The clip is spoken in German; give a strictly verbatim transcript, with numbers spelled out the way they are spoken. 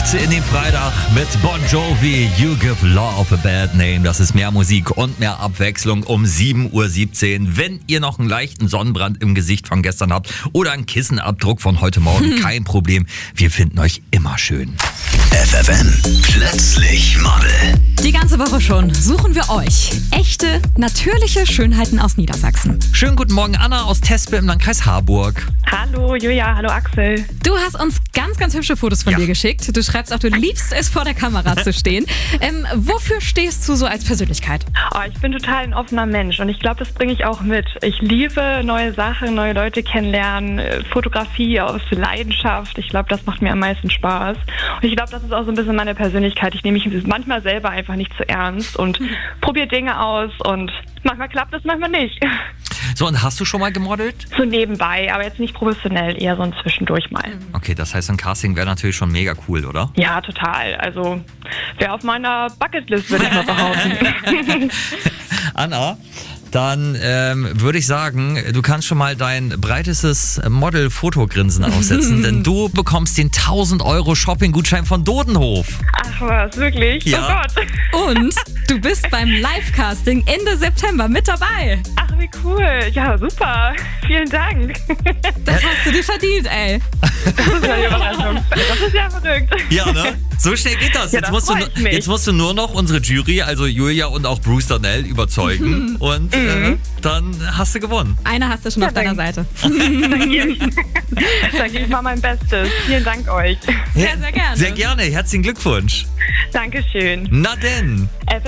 direkt in den Freitag mit Bon Jovi, You Give Love a Bad Name. Das ist mehr Musik und mehr Abwechslung um sieben Uhr siebzehn. Wenn ihr noch einen leichten Sonnenbrand im Gesicht von gestern habt oder einen Kissenabdruck von heute Morgen, kein Problem. Wir finden euch immer schön. F F M, plötzlich Model. Die ganze Woche schon suchen wir euch echte, natürliche Schönheiten aus Niedersachsen. Schönen guten Morgen, Anna aus Tespe im Landkreis Harburg. Hallo Julia, hallo Axel. Du hast uns ganz, ganz hübsche Fotos von Ja. dir geschickt. Du schreibst auch, du liebst es, vor der Kamera zu stehen. Ähm, wofür stehst du so als Persönlichkeit? Oh, ich bin total ein offener Mensch und ich glaube, das bringe ich auch mit. Ich liebe neue Sachen, neue Leute kennenlernen, äh, Fotografie aus Leidenschaft. Ich glaube, das macht mir am meisten Spaß. Und ich glaube, das ist auch so ein bisschen meine Persönlichkeit. Ich nehme mich manchmal selber einfach nicht zu ernst und probiere Dinge aus und manchmal klappt es, manchmal nicht. So, und hast du schon mal gemodelt? So nebenbei, aber jetzt nicht professionell, eher so ein Zwischendurch mal. Okay, das heißt, ein Casting wäre natürlich schon mega cool, oder? Ja, total. Also wäre auf meiner Bucketlist, würde ich mal behaupten. Anna, dann ähm, würde ich sagen, du kannst schon mal dein breitestes Model-Fotogrinsen aufsetzen, denn du bekommst den tausend Euro Shopping-Gutschein von Dodenhof. Ach was, wirklich? Ja. Oh Gott. Und du bist beim Live-Casting Ende September mit dabei. Ach, wie cool. Ja, super. Vielen Dank. Das hast du dir verdient, ey. Das ist ja eine Überraschung. Das ist ja verrückt. Ja, ne? So schnell geht das. Ja, Jetzt, da musst du, freu nu- ich mich. jetzt musst du nur noch unsere Jury, also Julia und auch Bruce Darnell, überzeugen. Und äh, dann hast du gewonnen. Eine hast du schon Ja, auf deiner danke. Seite. Da gebe ich, da gebe ich mal mein Bestes. Vielen Dank euch. Sehr, sehr gerne. Sehr gerne. Herzlichen Glückwunsch. Dankeschön. Na denn.